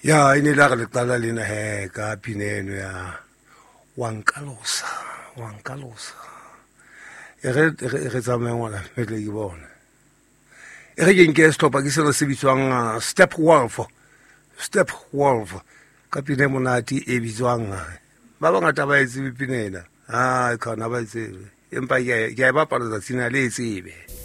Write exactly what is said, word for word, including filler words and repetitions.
Ya ini la le tala lena he ka pineno ya wankalosa wankalosa e re e re tsamaya ngwana pele ke bona e re ke stop ke se se bitswang step wolf step wolf ka pine monati e bitswang ba bangata ba itse pinela ha ka na ba itse empa ke ke ba pala tsina le tsebe